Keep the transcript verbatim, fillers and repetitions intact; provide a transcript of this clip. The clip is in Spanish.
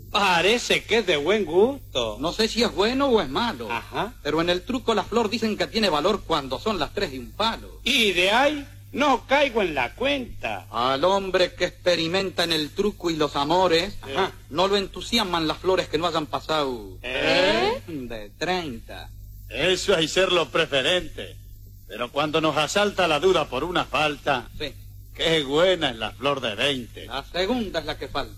Parece que es de buen gusto. No sé si es bueno o es malo. Ajá. Pero en el truco la flor dicen que tiene valor cuando son las tres de un palo. Y de ahí no caigo en la cuenta. Al hombre que experimenta en el truco y los amores, Ajá. no lo entusiasman las flores que no hayan pasado ¿Eh? de treinta. Eso hay serlo preferente. Pero cuando nos asalta la duda por una falta, Sí, qué buena es la flor de veinte. la segunda es la que falta.